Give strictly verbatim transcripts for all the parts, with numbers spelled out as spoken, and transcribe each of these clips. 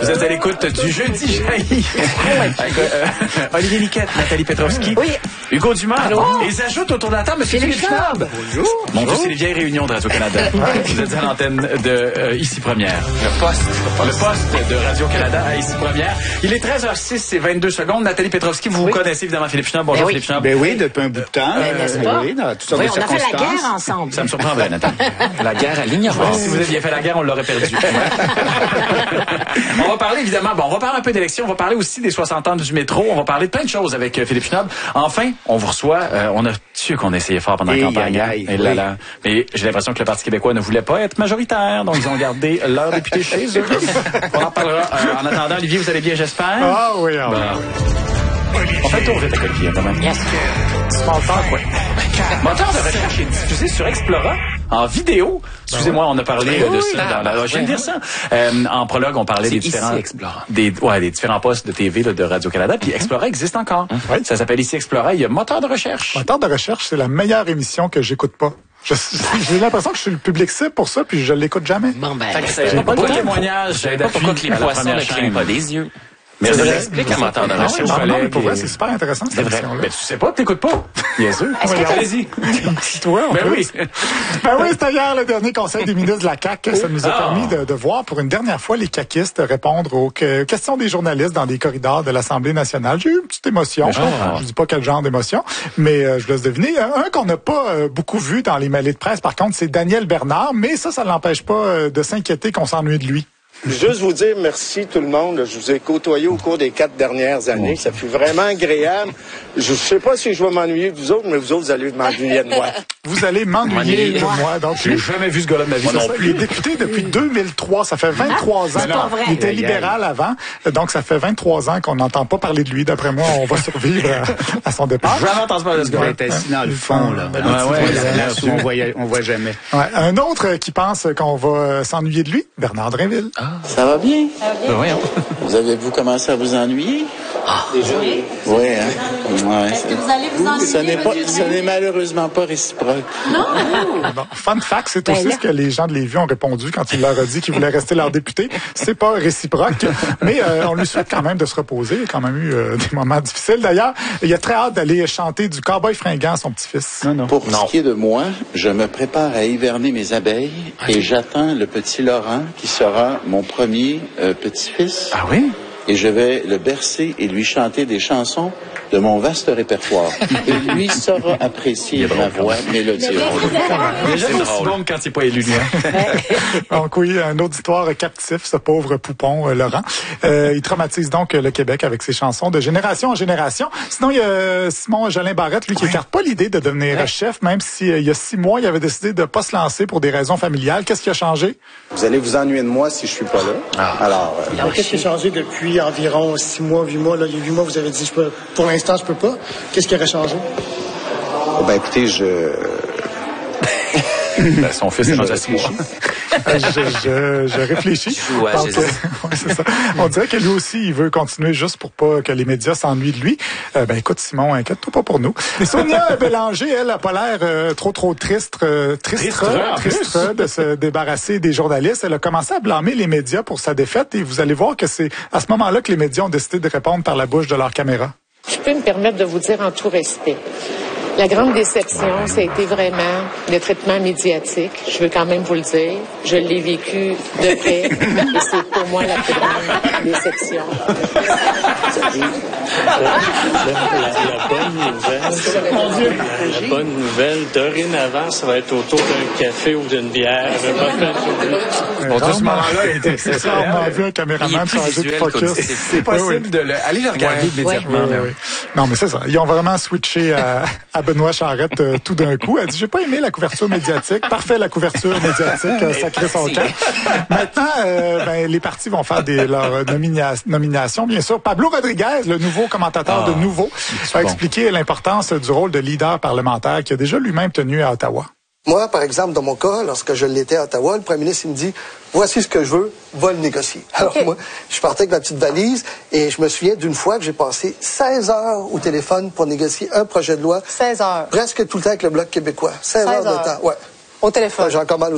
Vous êtes à l'écoute du Jeudi Jaillit. Avec euh, Olivier Niquette, Nathalie Petrovski, oui. Hugo Dumas. Allô? Et s'ajoute autour de la table M. Philippe Schnabb. Bonjour. Mon Dieu, c'est les vieilles réunions de Radio-Canada. Vous êtes à l'antenne de euh, Ici Première. Le poste. Le poste de Radio-Canada à Ici Première. Il est treize heures six et vingt-deux secondes. Nathalie Petrovski, vous, oui. vous connaissez évidemment Philippe Schnabb. Bonjour ben oui. Philippe Schnabb. Ben oui, depuis un bout de temps. Euh, N'est-ce pas? Oui, dans toutes sortes oui, de on circonstances. a fait la guerre ensemble. Ça me surprendrait, Nathalie. La guerre à l'ignorance. Si vous aviez fait la guerre, on l'aurait perdu. On va parler évidemment, bon, on va parler un peu d'élections, on va parler aussi des soixante ans du métro, on va parler de plein de choses avec euh, Philippe Schnabb. Enfin, on vous reçoit, euh, on a su qu'on essayait fort pendant la campagne. Aïe, aïe, et là, oui. là. Mais j'ai l'impression que le Parti québécois ne voulait pas être majoritaire, donc ils ont gardé leur député chez eux. On en parlera. Euh, en attendant, Olivier, vous allez bien, j'espère? Ah oui, ah, ben, on fait le tour vite avec Olivier, quand même. Yes. Small talk, ouais. Moteur de recherche est diffusé sur Explora en vidéo. Excusez-moi, on a parlé euh, de ça dans la... Je viens de dire ça. Euh, en prologue, on parlait des différents... Explora. Des, ouais, des différents postes de T V là, de Radio-Canada. Puis Explora existe encore. Oui. Ça s'appelle Ici Explora. Il y a Moteur de recherche. Moteur de recherche, c'est la meilleure émission que j'écoute pas. Je- J'ai l'impression que je suis le public cible pour ça, puis je l'écoute jamais. Bon, ben, J'ai pas de témoignage. Je sais pas pourquoi que les poissons ne clignent pas des yeux. Mais ça ça nous explique un moteur de Ah oui, recherche. non, non, mais collègues pour vrai, et- c'est super intéressant, cette C'est vrai. émission-là. Mais tu sais pas, t'écoutes pas. Bien sûr. Est-ce que- Allez-y. Toi, en Ben plus. oui. Ben oui, c'était hier le dernier conseil des ministres de la C A Q. Ça nous a Ah. permis de, de voir pour une dernière fois les caquistes répondre aux que- questions des journalistes dans des corridors de l'Assemblée nationale. J'ai eu une petite émotion. Ah. Je dis pas quel genre d'émotion, mais euh, je laisse deviner. Un qu'on n'a pas euh, beaucoup vu dans les mêlées de presse, par contre, c'est Daniel Bernard, mais ça, ça l'empêche pas euh, de s'inquiéter qu'on s'ennuie de lui. Juste vous dire merci tout le monde. Je vous ai côtoyé au cours des quatre dernières années. Ça fut vraiment agréable. Je ne sais pas si je vais m'ennuyer de vous autres, mais vous autres, vous allez m'ennuyer de moi. Vous allez m'ennuyer de moi. Donc, J'ai jamais vu ce gars-là de ma vie C'est non ça, plus. il est député depuis deux mille trois. Ça fait vingt-trois ans. c'est pas vrai. Il était Aïe, aïe. libéral avant. Donc, ça fait vingt-trois ans qu'on n'entend pas parler de lui. D'après moi, on va survivre à, à son départ. Jamais entendu parler de ce Il va gars-là. être assis dans le fond, là. Ouais, Dans ouais, le petit ouais, voyage là, où on voit, on voit jamais. Ouais. Un autre euh, qui pense qu'on va euh, s'ennuyer de lui, Bernard Drinville. Ça va bien? Ben voyons. Vous avez-vous commencé à vous ennuyer? Déjà? Oui, hein? Ouais. Est-ce que vous allez vous ennuyer? Ce n'est pas, ce n'est malheureusement pas réciproque. Bon, fun fact, c'est aussi Ben là. ce que les gens de Lévis ont répondu quand il leur a dit qu'ils voulaient rester leur député. C'est pas réciproque, mais euh, on lui souhaite quand même de se reposer. Il a quand même eu euh, des moments difficiles. D'ailleurs, il a très hâte d'aller chanter du Cowboy fringant à son petit-fils. Non, non. Pour ce qui est de moi, je me prépare à hiverner mes abeilles et j'attends le petit Laurent qui sera mon premier euh, petit-fils. Ah oui? Et je vais le bercer et lui chanter des chansons de mon vaste répertoire. Et lui saura apprécier ma voix mélodieuse. Il est jamais aussi bon que quand il n'est pas élu, lui. hein. Donc oui, un auditoire captif, ce pauvre poupon euh, Laurent. Euh, il traumatise donc euh, le Québec avec ses chansons de génération en génération. Sinon, il y a euh, Simon Jolin Barrette, lui, qui écarte pas l'idée de devenir Ouais. chef, même si euh, il y a six mois, il avait décidé de pas se lancer pour des raisons familiales. Qu'est-ce qui a changé? Vous allez vous ennuyer de moi si je suis pas là. Alors, euh, Alors, Qu'est-ce qui a changé depuis environ six mois, huit mois? Là, il y a huit mois, vous avez dit, je peux, pour l'instant, je peux pas. Qu'est-ce qui aurait changé? ben écoutez, je... Ben, son fils est rendu à six mois. Euh, je, je, je réfléchis. joue à Donc, Jésus. euh, ouais, c'est ça. On dirait que lui aussi, il veut continuer juste pour pas que les médias s'ennuient de lui. Euh, ben écoute, Simon, inquiète-toi pas pour nous. Et Sonia Bélanger, elle, a pas l'air euh, trop, trop triste, euh, triste, Triste, en plus. triste de se débarrasser des journalistes. Elle a commencé à blâmer les médias pour sa défaite et vous allez voir que c'est à ce moment-là que les médias ont décidé de répondre par la bouche de leur caméra. Je peux me permettre de vous dire en tout respect. La grande déception, ça a été vraiment le traitement médiatique. Je veux quand même vous le dire. Je l'ai vécu de près et c'est pour moi la plus grande déception. La, la bonne nouvelle, la bonne nouvelle, dorénavant, ça va être autour d'un café ou d'une bière. Bon, tout ce moment-là, il était C'est ça, on a vu un Il est caméraman plus changer de visuel focus. qu'auditif. C'est possible de le... Allez le regarder immédiatement. Oui, là. oui. Non, mais c'est ça. Ils ont vraiment switché à, à Benoît Charette euh, tout d'un coup. Elle dit, j'ai pas aimé la couverture médiatique. Parfait, la couverture médiatique. Euh, sacré son camp. Maintenant, euh, ben, les partis vont faire des, leurs nomina- nominations, bien sûr. Pablo Rodriguez, le nouveau commentateur Ah, de Nouveau, a bon. expliqué l'importance du rôle de leader parlementaire qui a déjà lui-même tenu à Ottawa. Moi, par exemple, dans mon cas, lorsque je l'étais à Ottawa, le premier ministre, il me dit, voici ce que je veux, va le négocier. Alors moi, je partais avec ma petite valise et je me souviens d'une fois que j'ai passé seize heures au téléphone pour négocier un projet de loi. seize heures. Presque tout le temps avec le Bloc québécois. seize heures de heures. temps, ouais. Au téléphone. J'ai encore mal aux oreilles.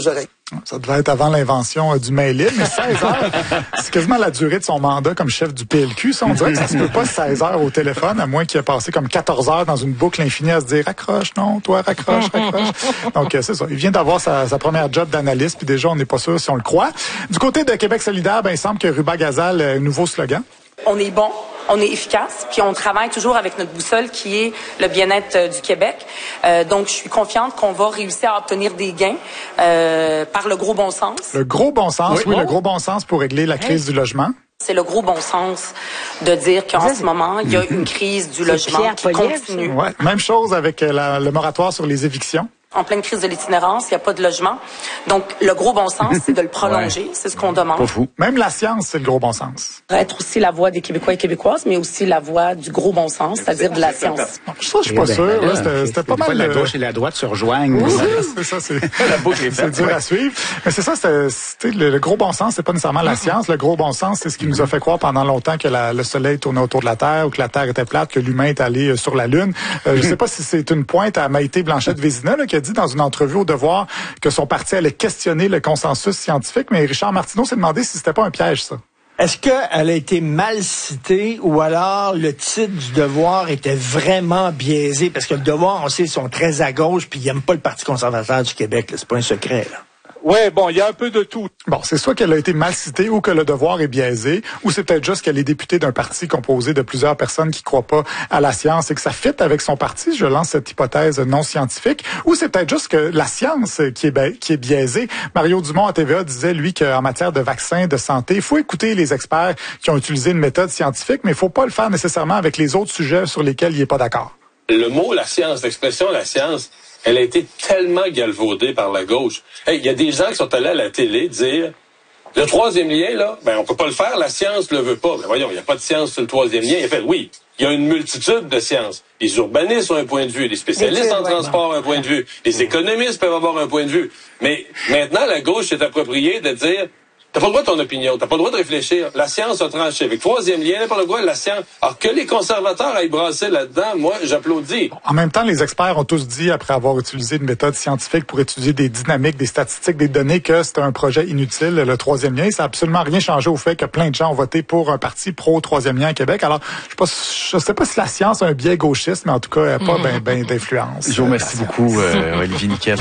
Ça devait être avant l'invention euh, du mail-in, mais seize heures, c'est quasiment la durée de son mandat comme chef du P L Q. Ça, on dirait que ça se peut pas seize heures au téléphone, à moins qu'il ait passé comme quatorze heures dans une boucle infinie à se dire « raccroche, non, toi, raccroche, raccroche ». Donc, euh, c'est ça. Il vient d'avoir sa, sa première job d'analyste, puis déjà, on n'est pas sûr si on le croit. Du côté de Québec solidaire, ben, il semble que Ruba Gazal a un nouveau slogan. On est bon. On est efficace, puis on travaille toujours avec notre boussole qui est le bien-être euh, du Québec. Euh, donc, je suis confiante qu'on va réussir à obtenir des gains euh, par le gros bon sens. Le gros bon sens, oui, oui oh. le gros bon sens pour régler la crise hey. du logement. C'est le gros bon sens de dire qu'en ce moment, il y a une crise du logement qui continue. Ouais. Même chose avec la, le moratoire sur les évictions. En pleine crise de l'itinérance, il n'y a pas de logement. Donc, le gros bon sens, c'est de le prolonger. Ouais. C'est ce qu'on demande. Pas fou. Même la science, c'est le gros bon sens. Être aussi la voix des Québécois et Québécoises, mais aussi la voix du gros bon sens, c'est-à-dire de la science. Ça, je suis pas sûr. Ben, c'était, c'était pas mal. La gauche et la droite se rejoignent. Oui, c'est ça. C'est, la boucle est faite. C'est dur ouais. à suivre. Mais c'est ça, c'était, c'était le, le gros bon sens, c'est pas nécessairement la science. Le gros bon sens, c'est ce qui nous a fait croire pendant longtemps que la, le Soleil tournait autour de la Terre ou que la Terre était plate, que l'humain est allé sur la Lune. Euh, je sais pas si c'est une pointe à Maïté Blanchette-Vézina, là, qui a dit dans une entrevue au Devoir que son parti allait questionner le consensus scientifique, mais Richard Martineau s'est demandé si c'était pas un piège, ça. Est-ce qu'elle a été mal citée ou alors le titre du Devoir était vraiment biaisé? Parce que le Devoir, on sait, ils sont très à gauche puis ils n'aiment pas le Parti conservateur du Québec. Là. C'est pas un secret, là. Oui, bon, il y a un peu de tout. Bon, c'est soit qu'elle a été mal citée ou que le Devoir est biaisé, ou c'est peut-être juste qu'elle est députée d'un parti composé de plusieurs personnes qui croient pas à la science et que ça fit avec son parti. Je lance cette hypothèse non scientifique. Ou c'est peut-être juste que la science qui est, ba- qui est biaisée. Mario Dumont à T V A disait, lui, qu'en matière de vaccins, de santé, il faut écouter les experts qui ont utilisé une méthode scientifique, mais il faut pas le faire nécessairement avec les autres sujets sur lesquels il est pas d'accord. Le mot, la science, l'expression, la science, elle a été tellement galvaudée par la gauche. Hey, il y a des gens qui sont allés à la télé dire le troisième lien, là, ben on peut pas le faire, la science le veut pas. Ben voyons, il n'y a pas de science sur le troisième lien. Il a fait oui, il y a une multitude de sciences. Les urbanistes ont un point de vue, les spécialistes en transport ont un point de vue, les économistes peuvent avoir un point de vue. Mais maintenant, la gauche s'est appropriée de dire t'as pas le droit de ton opinion, t'as pas le droit de réfléchir. La science a tranché. Avec troisième lien, n'as pas le droit de la science. Alors que les conservateurs aillent brasser là-dedans, moi, j'applaudis. En même temps, les experts ont tous dit, après avoir utilisé une méthode scientifique pour étudier des dynamiques, des statistiques, des données, que c'était un projet inutile, le troisième lien. Ça n'a absolument rien changé au fait que plein de gens ont voté pour un parti pro-troisième lien à Québec. Alors, je sais pas, je sais pas si la science a un biais gauchiste, mais en tout cas, elle n'a pas ben, ben d'influence. Je vous remercie beaucoup, euh, Olivier Niquette.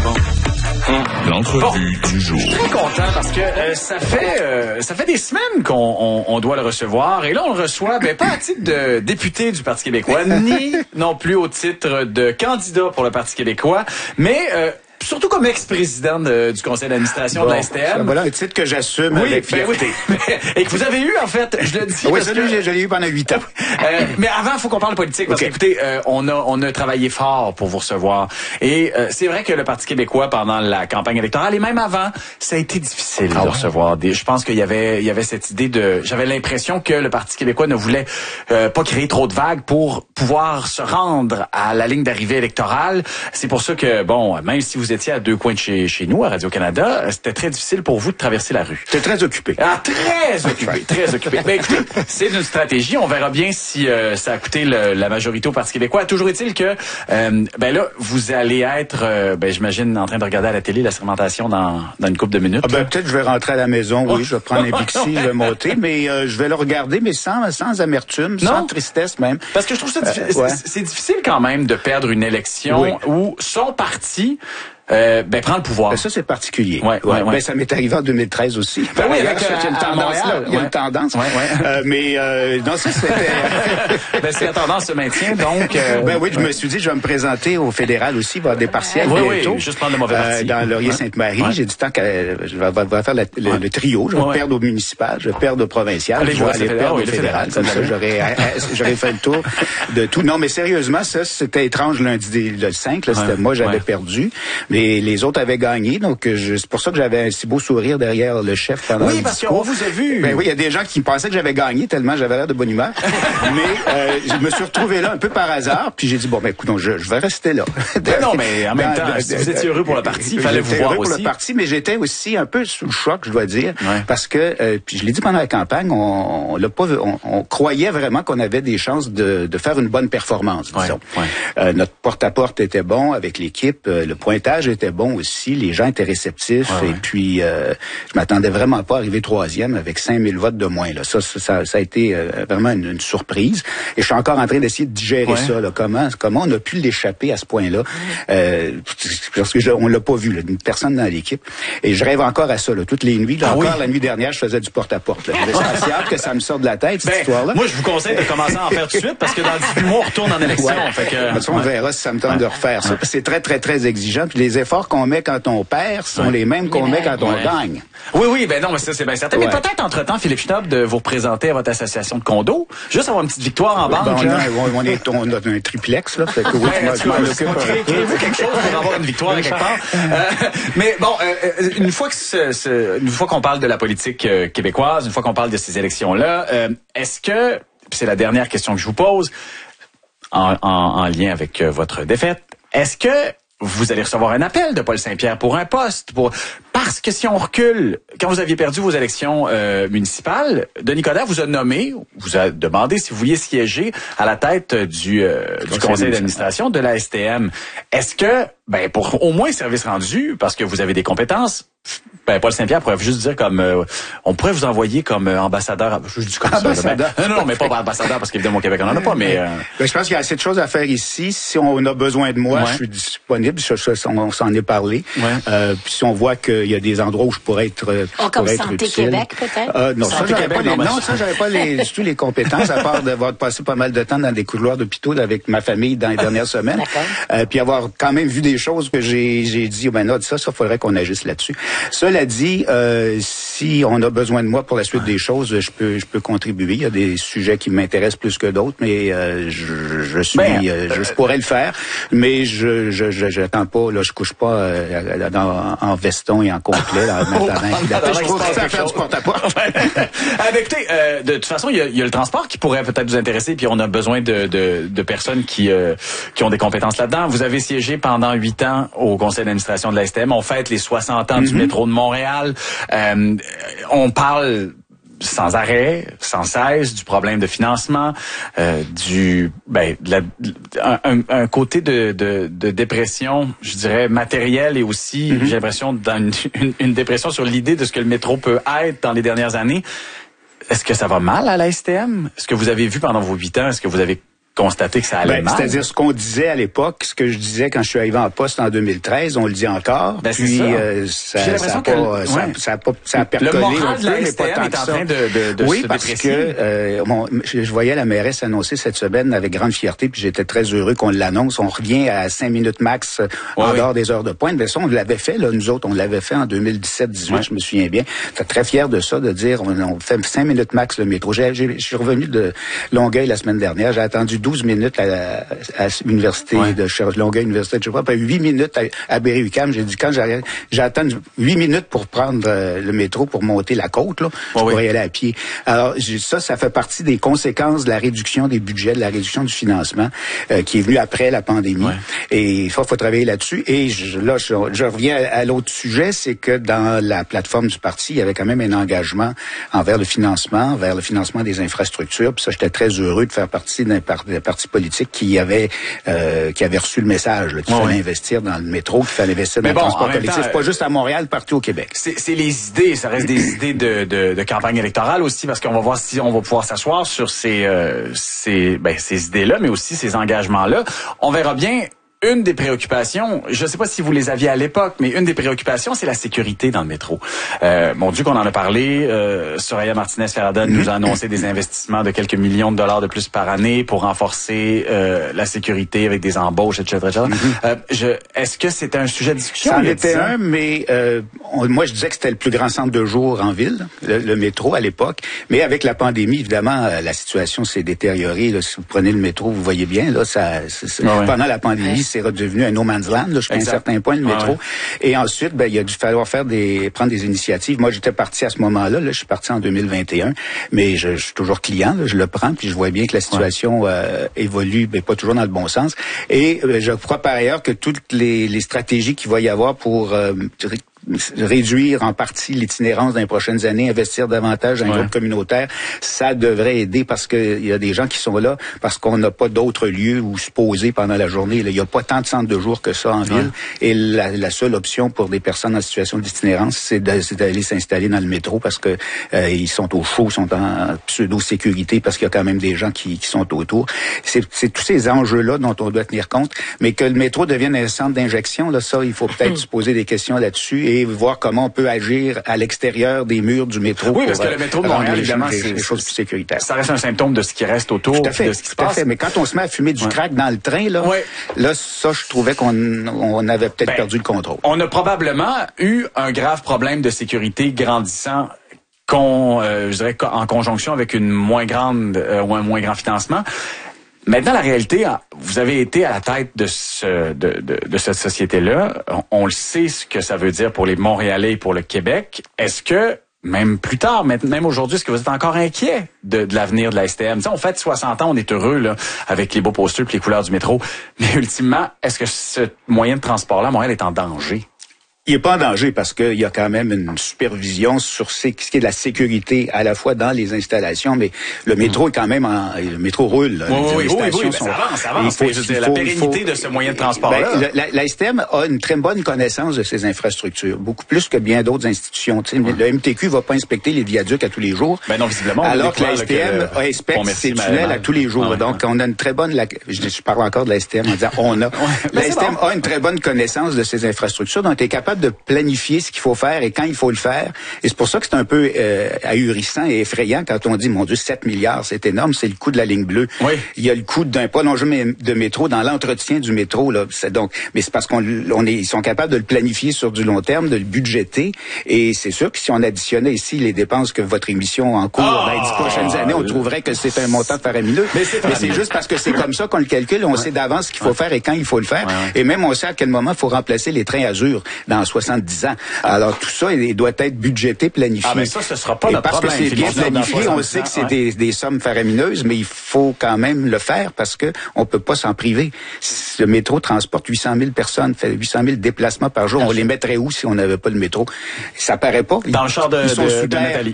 L'entrevue bon. du jour. Je suis très content parce que euh, ça fait euh, ça fait des semaines qu'on on, on doit le recevoir et là on le reçoit ben pas à titre de député du Parti québécois ni non plus au titre de candidat pour le Parti québécois, mais euh, surtout comme ex-président de, du conseil d'administration bon, de la S T M. Voilà un titre que j'assume oui, avec fierté. Ben oui. Et que vous avez eu, en fait, je le dis. Oui, parce ça, que... je, je l'ai eu pendant huit ans. Euh, mais avant, il faut qu'on parle politique, parce okay. qu'écoutez, euh, on a on a travaillé fort pour vous recevoir. Et euh, c'est vrai que le Parti québécois, pendant la campagne électorale, et même avant, ça a été difficile ah, de recevoir. Des, je pense qu'il y avait il y avait cette idée de... J'avais l'impression que le Parti québécois ne voulait euh, pas créer trop de vagues pour pouvoir se rendre à la ligne d'arrivée électorale. C'est pour ça que, bon, même si vous étiez à deux coins de chez Chez nous, à Radio-Canada, c'était très difficile pour vous de traverser la rue. J'étais très occupé. Ah, très occupé, très occupé. Ben, écoutez, c'est une stratégie. On verra bien si euh, ça a coûté le, la majorité au Parti québécois. Toujours est-il que, euh, ben là, vous allez être, euh, ben j'imagine, en train de regarder à la télé la sermentation dans, dans une couple de minutes. Ah ben, peut-être je vais rentrer à la maison, oui, je vais prendre un Bixi, je vais monter, mais euh, je vais le regarder, mais sans, sans amertume, non. sans tristesse même. Parce que je trouve ça difficile. Euh, ouais. c'est, c'est difficile quand même de perdre une élection oui. où son parti... Euh, ben, prend le pouvoir. Ben, ça, c'est particulier. Ouais, ouais, ouais. Ben, ça m'est arrivé en deux mille treize aussi. Ben oui, avec, il y a une tendance, là. Il y a une tendance. Ouais, ouais. Euh, mais, euh, non, ça, c'était... ben, si la tendance se maintient, donc... Euh... Ben oui, je me suis dit, je vais me présenter au fédéral aussi, voir des partiels oui, bientôt. Oui, juste prendre le mauvais parti. Euh, dans Laurier-Sainte-Marie. Ouais. J'ai dit, tant que je vais, vais faire la, le, ouais. le trio, je vais ouais. perdre au municipal, je vais perdre au provincial, allez, je vais aller perdre au fédéral. Comme ça, j'aurais, j'aurais fait le tour de tout. Non, mais sérieusement, ça, c'était étrange lundi, le cinq, là, c'était moi, j'avais perdu. Mais les autres avaient gagné, donc je, c'est pour ça que j'avais un si beau sourire derrière le chef pendant oui, le parce discours. qu'on vous a vu. Ben oui, il y a des gens qui pensaient que j'avais gagné tellement j'avais l'air de bonne humeur. mais euh, je me suis retrouvé là un peu par hasard, puis j'ai dit bon ben écoute, donc, je, je vais rester là. Mais non, mais en même temps, si vous étiez heureux pour le parti, il fallait vous voir heureux aussi. pour le parti, mais j'étais aussi un peu sous le choc, je dois dire, ouais. parce que euh, puis je l'ai dit pendant la campagne, on, on l'a pas, on, on croyait vraiment qu'on avait des chances de, de faire une bonne performance, disons. Ouais, ouais. Euh, notre porte-à-porte était bon avec l'équipe, euh, le pointage sondage était bon aussi, les gens étaient réceptifs, ouais, et ouais. puis euh, je m'attendais vraiment pas à arriver troisième avec cinq mille votes de moins. Là. Ça, ça, ça, ça a été euh, vraiment une, une surprise. Et je suis encore en train d'essayer de digérer ouais. ça. Là. Comment, comment on a pu l'échapper à ce point-là? Euh, parce que je, on l'a pas vu, là, une personne dans l'équipe. Et je rêve encore à ça, là, toutes les nuits. Là, ah, encore oui. la nuit dernière, je faisais du porte-à-porte. J'avais hâte que ça me sorte de la tête, cette ben, histoire-là. Moi, je vous conseille de commencer à en faire tout de suite, parce que dans dix-huit mois, on retourne en élection. Ouais. Fait que, ouais. On verra si ça me tente ouais. de refaire ça. Ouais. C'est très, très, très exigeant. Puis les efforts qu'on met quand on perd sont ouais. les mêmes qu'on met quand ouais. on gagne. Oui, oui, ben non, mais ça, c'est bien certain. Ouais. Mais peut-être, entre-temps, Philippe Schnob, de vous représenter à votre association de condos, juste avoir une petite victoire en banque. Ben, on, a, on, est, on a un triplex, là. Fait que oui, ouais, moi, je m'en occupe. Créez-vous quelque chose pour avoir une victoire quelque part. Euh, mais bon, euh, une fois que ce, ce, une fois qu'on parle de la politique euh, québécoise, une fois qu'on parle de ces élections-là, euh, est-ce que, c'est la dernière question que je vous pose, en, en, en lien avec euh, votre défaite, est-ce que vous allez recevoir un appel de Paul Saint-Pierre pour un poste, pour parce que si on recule, quand vous aviez perdu vos élections euh, municipales, Denis Coderre vous a nommé, vous a demandé si vous vouliez siéger à la tête du, euh, du conseil d'administration de la S T M. Est-ce que, ben pour au moins service rendu, parce que vous avez des compétences, ben Paul Saint-Pierre pourrait juste dire comme euh, on pourrait vous envoyer comme euh, ambassadeur, je dis comme ambassadeur. Ça, ben, non non mais pas ambassadeur parce qu'évidemment au Québec on en a pas, mais euh... ben, je pense qu'il y a assez de choses à faire ici. Si on a besoin de moi, ouais. je suis disponible. Je, je, on, on s'en est parlé. Ouais. Euh, puis si on voit qu'il y a des endroits où je pourrais être, oh, comme être Santé utile. Québec peut-être. Euh, non, Santé ça j'avais pas les, non ça j'avais pas les, du tout les compétences à part d'avoir passé pas mal de temps dans des couloirs d'hôpitaux avec ma famille dans les dernières semaines. Euh, puis avoir quand même vu des choses que j'ai j'ai dit oh, ben non ça ça faudrait qu'on agisse là-dessus. Cela dit, euh, si on a besoin de moi pour la suite ouais. des choses, je peux je peux contribuer. Il y a des sujets qui m'intéressent plus que d'autres, mais euh, je, je suis ben, euh, je, je pourrais le faire, mais je je je j'attends pas là, je couche pas euh, dans, en veston et en complet là, matin. Je trouve ça à faire du porte-à-porte. Écoutez, euh, de toute façon, il y, a, il y a le transport qui pourrait peut-être vous intéresser, puis on a besoin de de, de personnes qui euh, qui ont des compétences là-dedans. Vous avez siégé pendant huit ans au conseil d'administration de la S T M. On fête les soixante ans mm-hmm. du métro de Montréal. Euh, on parle sans arrêt, sans cesse, du problème de financement, euh, du ben de la, un, un côté de, de, de dépression, je dirais matérielle et aussi, mm-hmm. j'ai l'impression dans une, une, une dépression sur l'idée de ce que le métro peut être dans les dernières années. Est-ce que ça va mal à la S T M? Est-ce que vous avez vu pendant vos huit ans, est-ce que vous avez constater que ça allait ben, mal. C'est-à-dire ce qu'on disait à l'époque, ce que je disais quand je suis arrivé en poste en deux mille treize, on le dit encore. Ben, puis ça. Euh, ça, J'ai l'impression ça, que pas, le... ça, ouais. ça a pas, ça a percolé le moral un peu, de la mais S T M pas tant est que en ça. train de, de, de oui, se parce déprécier. que euh, bon, je, je voyais la mairesse annoncer cette semaine avec grande fierté, puis j'étais très heureux qu'on l'annonce. On revient à cinq minutes max ouais, en oui. dehors des heures de pointe. Mais ça, on l'avait fait, là, nous autres, on l'avait fait en deux mille dix-sept dix-huit, ouais. je me souviens bien. J'étais très fier de ça, de dire on, on fait cinq minutes max le métro. J'ai, j'ai, je suis revenu de Longueuil la semaine dernière. J'ai attendu douze minutes à, à Université ouais. de Longueuil, Université de Sherbrooke, puis huit minutes à, à Berry-UQAM. J'ai dit, quand j'arrive, j'attends huit minutes pour prendre euh, le métro pour monter la côte, là, je oh, pourrais oui. y aller à pied. Alors, ça, ça fait partie des conséquences de la réduction des budgets, de la réduction du financement, euh, qui est venue après la pandémie. Ouais. Et il faut, faut travailler là-dessus. Et je, là, je, je reviens à, à l'autre sujet, c'est que dans la plateforme du parti, il y avait quand même un engagement envers le financement, envers le financement des infrastructures. Puis ça, j'étais très heureux de faire partie d'un par, parti politique qui avait Euh, qui avait reçu le message qu'il ouais, fallait ouais. investir dans le métro, qu'il fallait investir dans Mais le bon, transport collectif. C'est pas juste à Montréal, partout au Québec. C'est, c'est les idées, ça reste des idées de, de, de campagne électorale aussi, parce qu'on va voir si on va pouvoir s'asseoir sur ces, euh, ces, ben, ces idées-là, mais aussi ces engagements-là. On verra bien. Une des préoccupations, je ne sais pas si vous les aviez à l'époque, mais une des préoccupations, c'est la sécurité dans le métro. Euh, mon Dieu, qu'on en a parlé. Euh, Soraya Martinez-Ferradon nous a annoncé des investissements de quelques millions de dollars de plus par année pour renforcer euh, la sécurité avec des embauches, et cetera, et cetera. Mm-hmm. Euh, je, est-ce que c'était un sujet de discussion? Ça en était un, mais euh, on, moi, je disais que c'était le plus grand centre de jour en ville, le, le métro à l'époque. Mais avec la pandémie, évidemment, la situation s'est détériorée. Là. Si vous prenez le métro, vous voyez bien, là, ça, c'est, c'est, ah ouais. pendant la pandémie, ouais. c'est redevenu un no man's land, là, jusqu'à un certain point, le métro. Ah ouais. Et ensuite, ben, il a dû falloir faire des, prendre des initiatives. Moi, j'étais parti à ce moment-là, là, je suis parti en deux mille vingt et un, mais je, je suis toujours client, là, je le prends, puis je vois bien que la situation ouais. euh, évolue, mais pas toujours dans le bon sens. Et euh, je crois par ailleurs que toutes les, les stratégies qu'il va y avoir pour euh, réduire en partie l'itinérance dans les prochaines années, investir davantage dans les groupes communautaires, ça devrait aider parce que il y a des gens qui sont là parce qu'on n'a pas d'autres lieux où se poser pendant la journée. Il n'y a pas tant de centres de jour que ça en ville. Ouais. Et la, la seule option pour des personnes en situation d'itinérance, c'est d'aller s'installer dans le métro parce que euh, ils sont au chaud, sont en pseudo-sécurité parce qu'il y a quand même des gens qui, qui sont autour. C'est, c'est tous ces enjeux-là dont on doit tenir compte. Mais que le métro devienne un centre d'injection, là, ça, il faut peut-être mmh. se poser des questions là-dessus et voir comment on peut agir à l'extérieur des murs du métro. Oui, parce que le métro de Montréal, évidemment, c'est des choses plus sécuritaires. Ça reste un symptôme de ce qui reste autour, tout à fait, de ce qui se tout à passe. fait. Mais quand on se met à fumer du ouais. crack dans le train, là, ouais. là, ça, je trouvais qu'on on avait peut-être ben, perdu le contrôle. On a probablement eu un grave problème de sécurité grandissant qu'on, euh, je dirais, en conjonction avec une moins grande euh, ou un moins grand financement. Maintenant, la réalité, vous avez été à la tête de ce de, de, de cette société-là. On, on le sait ce que ça veut dire pour les Montréalais et pour le Québec. Est-ce que, même plus tard, même aujourd'hui, est-ce que vous êtes encore inquiet de, de l'avenir de la S T M? T'sais, on fait soixante ans, on est heureux là avec les beaux posters et les couleurs du métro. Mais ultimement, est-ce que ce moyen de transport-là, Montréal, est en danger? Il n'est pas en danger parce qu'il y a quand même une supervision sur ce qui est de la sécurité à la fois dans les installations, mais le métro mmh. est quand même en, le métro roule. Là. Oui, les oui, oui, oui, sont, ça avance, ça avance. Il faut, il faut, la pérennité faut, de ce moyen de transport-là. Ben, la, la S T M a une très bonne connaissance de ses infrastructures, beaucoup plus que bien d'autres institutions. Mmh. Le M T Q va pas inspecter les viaducs à tous les jours. Ben non, visiblement. Alors que la S T M le, inspecte ses tunnels à tous les jours. Ah, ouais, Donc, ouais. on a une très bonne, la, je, je parle encore de la S T M en disant on a. La S T M bon. a une très bonne connaissance de ses infrastructures, donc elle est capable de planifier ce qu'il faut faire et quand il faut le faire. Et c'est pour ça que c'est un peu euh, ahurissant et effrayant quand on dit, mon Dieu, sept milliards, c'est énorme, c'est le coût de la ligne bleue. Oui. Il y a le coût d'un prolongement de métro dans l'entretien du métro. Là. C'est donc, mais c'est parce qu'on on est, ils sont capables de le planifier sur du long terme, de le budgéter. Et c'est sûr que si on additionnait ici les dépenses que votre émission en cours oh! dans les dix prochaines années, on trouverait que c'est un montant faramineux. Mais c'est, mais c'est juste parce que c'est comme ça qu'on le calcule. On ouais. sait d'avance ce qu'il faut ouais. faire et quand il faut le faire. Ouais, ouais. Et même on sait à quel moment il faut remplacer les trains Azur dans soixante-dix ans. Alors tout ça, il doit être budgété, planifié. Ah mais ça, ce sera pas et notre parce problème. que c'est bien planifié, on sait que c'est ouais. des, des sommes faramineuses, mais il faut quand même le faire parce que on peut pas s'en priver. Le métro transporte huit cent mille personnes, fait huit cent mille déplacements par jour. On les mettrait où si on n'avait pas le métro? Ça paraît pas. Dans le char de, ils sont de, sous de Nathalie.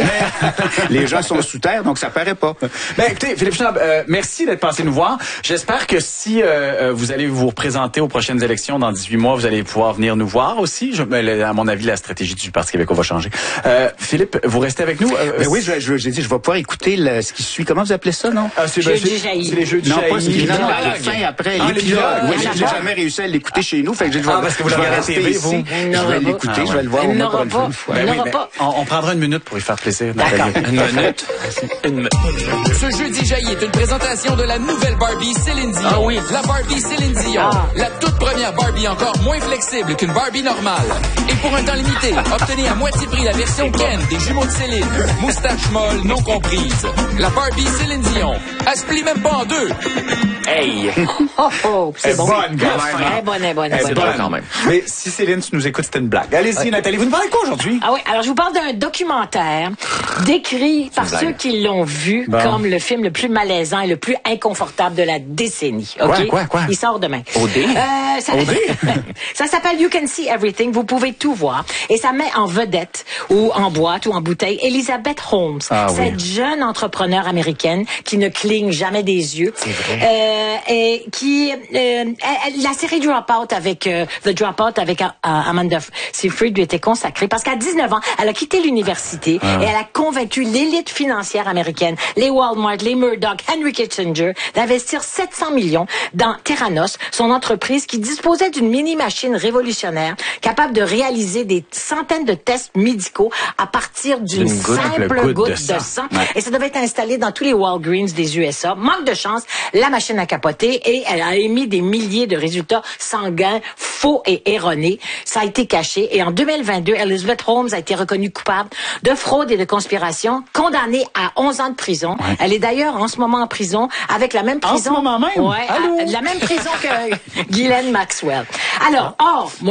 Les gens sont sous terre, donc ça paraît pas. Ben écoutez, Philippe Schnapp, euh, merci d'être passé nous voir. J'espère que si euh, vous allez vous représenter aux prochaines élections dans dix-huit mois, vous allez pouvoir venir nous voir aussi. Je, à mon avis, la stratégie du Parti québécois va changer. Euh, Philippe, vous restez avec nous? Euh, ben oui, je, je, j'ai dit, je vais pouvoir écouter le, ce qui suit. Comment vous appelez ça, non? Ah, c'est, ben, c'est, c'est les jeux du Non, jaillit. pas c'est non, non, à la fin, après, ah, l'épilogue. Oui, j'ai, j'ai jamais réussi à l'écouter chez nous. Fait que je vais, ah, parce que vous je vais rester ici. Vous? Je vais l'écouter, ah, ouais. je vais le voir au moins pour une, une fois. Ben oui, mais on, on prendra une minute pour y faire plaisir. D'accord. Une minute. Une minute. Ce jeudi jaillit est une présentation de la nouvelle Barbie Céline Dion. Ah oui. La Barbie Céline Dion. Ah. La toute première Barbie encore moins flexible qu'une Barbie normale. Et pour un temps limité, obtenez à moitié prix la version Ken des jumeaux de Céline. Moustache molle non comprise. La Barbie Céline Dion. Elle se plie même pas en deux. Hey! Oh, oh, c'est bon. Bonne, quand même. Elle est bonne, elle est bonne, elle est bonne. bonne. Quand même. Mais si Céline, tu nous écoutes, c'était une blague. Allez-y, okay. Nathalie, vous nous parlez de quoi aujourd'hui? Ah oui, alors je vous parle d'un documentaire décrit par ceux qui l'ont vu bon. comme le film le plus malaisant et le plus inconfortable de la décennie. Quoi, okay? quoi, quoi? Il sort demain. O D? Euh, ça, O D? Ça s'appelle You Can See Everything. Vous pouvez tout voir. Et ça met en vedette ou en boîte ou en bouteille Elizabeth Holmes, ah, cette oui. jeune entrepreneure américaine qui ne cligne jamais des yeux. C'est vrai. Euh, et qui euh, elle, la série Dropout avec euh, The Dropout avec euh, Amanda Seyfried lui était consacrée parce qu'à dix-neuf ans, elle a quitté l'université ah. et elle a convaincu l'élite financière américaine, les Walmart, les Murdoch, Henry Kissinger, d'investir sept cents millions dans Theranos, son entreprise qui disposait d'une mini-machine révolutionnaire capable de réaliser des centaines de tests médicaux à partir d'une simple goutte, goutte de sang. De sang. Ouais. Et ça devait être installé dans tous les Walgreens des U S A. Manque de chance, la machine a capoté et elle a émis des milliers de résultats sanguins faux et erronés. Ça a été caché et en deux mille vingt-deux, Elizabeth Holmes a été reconnue coupable de fraude et de conspiration, condamnée à onze ans de prison. Ouais. Elle est d'ailleurs en ce moment en prison avec la même prison. En ce moment même? Ouais, à, la même prison que Ghislaine Maxwell. Alors, or, le documentaire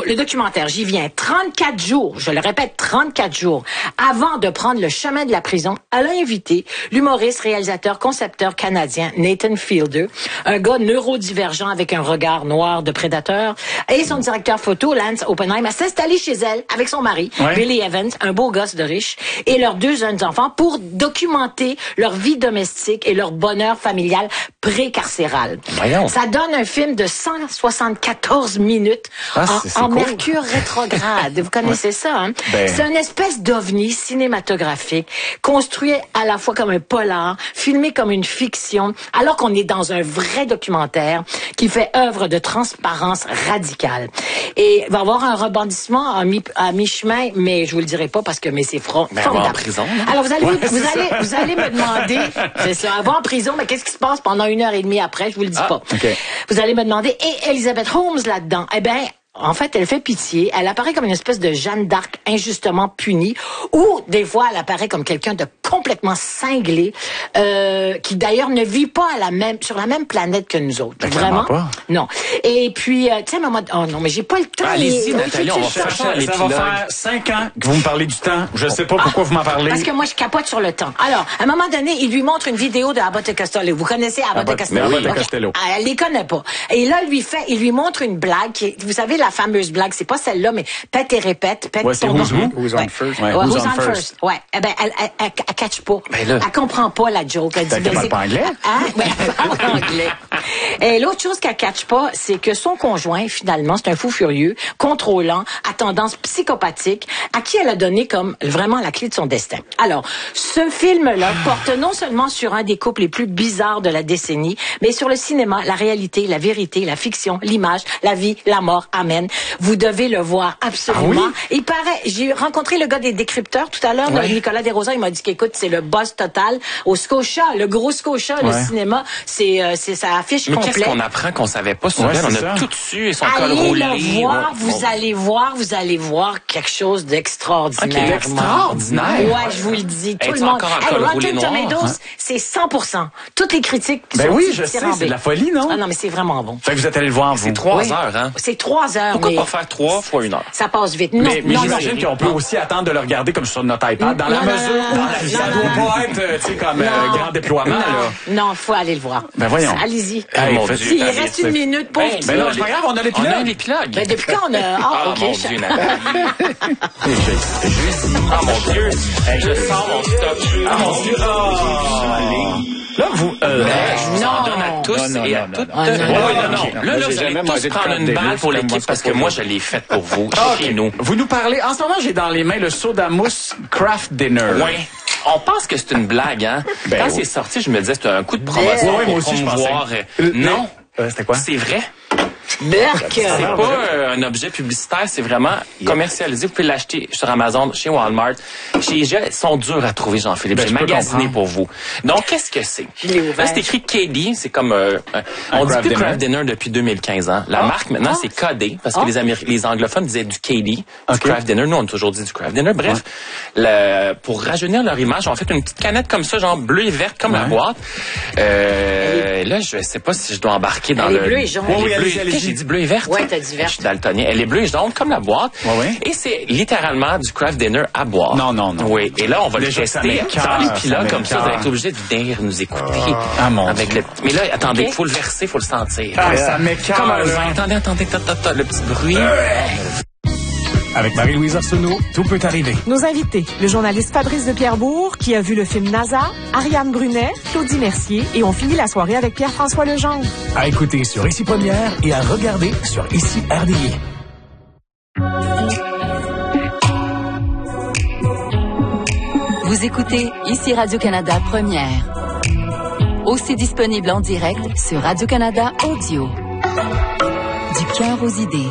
documentaire, j'y viens, trente-quatre jours, je le répète, trente-quatre jours, avant de prendre le chemin de la prison, elle a invité l'humoriste, réalisateur, concepteur canadien Nathan Fielder, un gars neurodivergent avec un regard noir de prédateur, et son directeur photo, Lance Oppenheim, à s'installer chez elle avec son mari, ouais. Billy Evans, un beau gosse de riche, et leurs deux jeunes enfants pour documenter leur vie domestique et leur bonheur familial pré-carcéral. Voyons. Ça donne un film de cent soixante-quatorze minutes ah, en, c'est, c'est en cool. mercure rétrograde. Vous connaissez ouais. ça, hein? Ben... C'est une espèce d'ovni cinématographique, construit à la fois comme un polar, filmé comme une fiction, alors qu'on est dans un vrai documentaire qui fait œuvre de transparence radicale. Et il va y avoir un rebondissement à, mi, à mi-chemin, mais je vous le dirai pas parce que mais c'est fro- ben, formidable. En prison, hein? Alors vous allez, ouais, vous, allez, vous allez me demander, c'est ça, avant en prison, mais qu'est-ce qui se passe pendant une heure et demie après? Je vous le dis ah, pas. Okay. Vous allez me demander, et Elizabeth Holmes là-dedans? Eh bien, en fait, elle fait pitié. Elle apparaît comme une espèce de Jeanne d'Arc injustement punie, ou des fois, elle apparaît comme quelqu'un de complètement cinglé, euh, qui d'ailleurs ne vit pas à la même, sur la même planète que nous autres. Ben, vraiment pas. Non. Et puis, euh, tu sais, maman, oh non, mais j'ai pas le temps. Allez-y, et... Nathalie, on va faire ça. Ça va faire cinq ans que vous me parlez du temps. Je sais pas pourquoi ah, vous m'en parlez. Parce que moi, je capote sur le temps. Alors, à un moment donné, il lui montre une vidéo de Abbott et Costello. Vous connaissez Abbott et Costello? Oui, okay. Costello. Elle les connaît pas. Et là, lui fait, il lui montre une blague qui est, vous savez, la fameuse blague, c'est pas celle-là, mais pète et répète, pète ouais, ton nom. Who's on first? Ouais, who's, who's on, on first? first? Ouais. Eh ben, elle, elle, elle, elle catch pas. Ben là, elle comprend pas la joke. Elle dit, ben, parle pas anglais? Hein? Ben, elle parle anglais. Et l'autre chose qu'elle catch pas, c'est que son conjoint, finalement, c'est un fou furieux, contrôlant, à tendance psychopathique, à qui elle a donné comme vraiment la clé de son destin. Alors, ce film-là porte non seulement sur un des couples les plus bizarres de la décennie, mais sur le cinéma, la réalité, la vérité, la fiction, l'image, la vie, la mort. Amen. Vous devez le voir absolument. Ah oui? Il paraît, j'ai rencontré le gars des décrypteurs tout à l'heure, ouais. Nicolas Desrosiers, il m'a dit qu'écoute, c'est le boss total au Scotia, le gros Scotia, ouais. Le cinéma, c'est, euh, c'est sa affiche mais complète. Qu'est-ce qu'on apprend qu'on savait pas sur ouais, elle? On ça. a tout dessus et son allez col roulé. Le voir, oh, vous oh. allez voir, vous allez voir quelque chose d'extraordinaire. Okay, extraordinaire. Ouais, je vous le dis. Tout hey, le monde. Hey, Rotten Tomatoes, hein? C'est cent pour cent. Toutes les critiques ben sont oui, je sais, c'est de la folie, non? Ah non, mais c'est vraiment bon. Fait que vous êtes allé le voir, vous. C'est trois oui. heures, hein? C'est trois heures. Pourquoi mais... pas faire trois fois une heure? Ça passe vite. Non, mais, mais non, j'imagine non. qu'on peut aussi attendre de le regarder comme sur notre iPad, dans non, la non, mesure non, non, où ça non, doit non, pas être, tu sais, comme euh, grand déploiement, non, là. Non, faut aller le voir. Ben voyons. Allez-y. Hey, mon Dieu, il reste une minute pour... Ben, ben non, c'est pas grave, on a l'épilogue. On a l'épilogue. Ben depuis quand on a... Ah, ah ok. Mon Dieu, Ah, mon Dieu. Hey, je sors mon stock. Ah, mon Dieu. Là, vous... Euh, je vous en donne à tous non, non, et à non, toutes. Non, non, non, non. Là, là, vous allez tous prendre une balle pour l'équipe parce que moi, je l'ai faite pour vous, chez nous. Vous nous parlez... En ce moment, j'ai dans les mains le soda mousse Craft Dinner. Oui. On pense que c'est une blague, hein? Ben Quand oui. c'est sorti, je me disais c'était un coup de promotion oui, oui, moi pour aussi, promouvoir. Je non. Euh, c'était quoi? C'est vrai. Berk. C'est pas euh, un objet publicitaire, c'est vraiment yeah. commercialisé. Vous pouvez l'acheter sur Amazon, chez Walmart. Chez I G A, ils sont durs à trouver, Jean-Philippe. Ben, J'ai magasiné pour vous. Donc, qu'est-ce que c'est? Là, c'est écrit K D. C'est comme... Euh, on dit plus dinner. Craft Dinner depuis deux mille quinze ans. La oh. marque, maintenant, oh. c'est K D, parce oh. que les, Améri- les anglophones disaient du K D, okay. du Craft Dinner. Nous, on a toujours dit du Craft Dinner. Bref, ouais. le, pour rajeunir leur image, on fait une petite canette comme ça, genre bleue et verte, comme ouais. la boîte. Euh, là, je sais pas si je dois embarquer dans elle le... Elle est bleue et jaune. Oui, oui, j'ai dit bleue et verte. Ouais, t'as dit verte. Je suis daltonien. Elle est bleue et jaune comme la boîte. Ouais, ouais. Et c'est littéralement du craft dinner à boire. Non, non, non. Oui. Et là, on va déjà le tester. Dans l'épilogue, comme ça, vous allez être obligé de venir nous écouter. Ah, mon avec Dieu. Le... Mais là, attendez, il okay. faut le verser, il faut le sentir. Ah, ça m'écarte. Comme un vin. Attendez, attendez, attendez, le petit bruit. Avec Marie-Louise Arsenault, tout peut arriver. Nos invités, le journaliste Fabrice de Pierrebourg, qui a vu le film NASA, Ariane Brunet, Claudie Mercier, et on finit la soirée avec Pierre-François Legendre. À écouter sur Ici Première et à regarder sur Ici R D I. Vous écoutez Ici Radio-Canada Première. Aussi disponible en direct sur Radio-Canada Audio. Du cœur aux idées.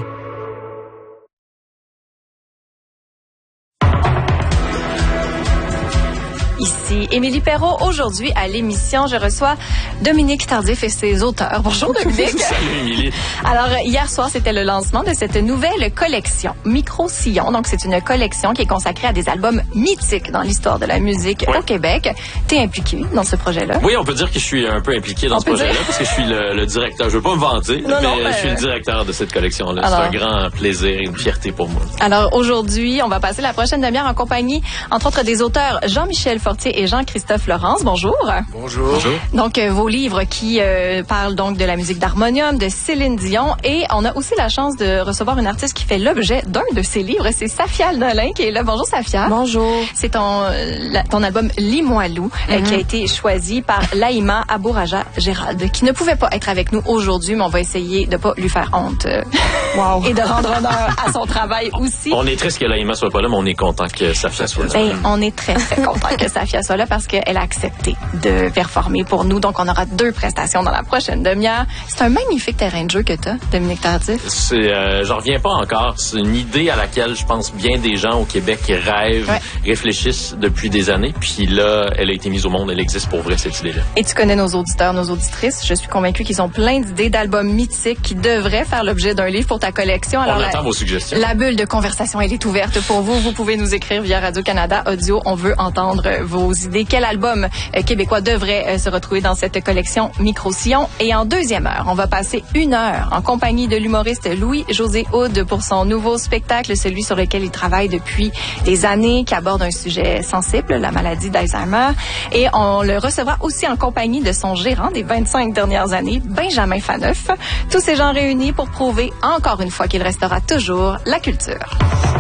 ici Émilie Perrault. Aujourd'hui, à l'émission, je reçois Dominique Tardif et ses auteurs. Bonjour, Dominique. Salut, Émilie. Alors, hier soir, c'était le lancement de cette nouvelle collection, Micro-Sillon. Donc, c'est une collection qui est consacrée à des albums mythiques dans l'histoire de la musique ouais. au Québec. T'es impliqué dans ce projet-là? Oui, on peut dire que je suis un peu impliqué dans On ce projet-là dire... parce que je suis le, le directeur. Je veux pas me vanter, non, mais, non, mais je suis le directeur de cette collection-là. Alors... C'est un grand plaisir et une fierté pour moi. Alors, aujourd'hui, on va passer la prochaine demi-heure en compagnie, entre autres, des auteurs Jean-Michel Fortier et Jean-Christophe Laurence. Bonjour. Bonjour. Bonjour. Donc, euh, vos livres qui euh, parlent donc de la musique d'harmonium, de Céline Dion, et on a aussi la chance de recevoir une artiste qui fait l'objet d'un de ces livres. C'est Safia Nolin qui est là. Bonjour, Safia. Bonjour. C'est ton, la, ton album Limoilou mm-hmm. euh, qui a été choisi par Laïma Abouraja Gérald, qui ne pouvait pas être avec nous aujourd'hui, mais on va essayer de pas lui faire honte. Wow. Et de rendre honneur à son travail aussi. On est triste que Laïma soit pas là, mais on est content que Safia soit là. Ben, on est très, très content que Safia soit là parce qu'elle a accepté de performer pour nous. Donc, on aura deux prestations dans la prochaine demi-heure. C'est un magnifique terrain de jeu que tu as, Dominique Tardif. C'est, euh, j'en reviens pas encore. C'est une idée à laquelle je pense bien des gens au Québec qui rêvent, ouais. réfléchissent depuis des années. Puis là, elle a été mise au monde. Elle existe pour vrai, cette idée-là. Et tu connais nos auditeurs, nos auditrices. Je suis convaincue qu'ils ont plein d'idées d'albums mythiques qui devraient faire l'objet d'un livre pour ta collection. Alors, on attend la, vos suggestions. La bulle de conversation, elle est ouverte pour vous. Vous pouvez nous écrire via Radio-Canada Audio. On veut entendre vos idées. Quel album euh, québécois devrait euh, se retrouver dans cette collection Micro-Sillon? Et en deuxième heure, on va passer une heure en compagnie de l'humoriste Louis-José Hood pour son nouveau spectacle, celui sur lequel il travaille depuis des années, qui aborde un sujet sensible, la maladie d'Alzheimer. Et on le recevra aussi en compagnie de son gérant des vingt-cinq dernières années, Benjamin Faneuf. Tous ces gens réunis pour prouver encore une fois qu'il restera toujours la culture.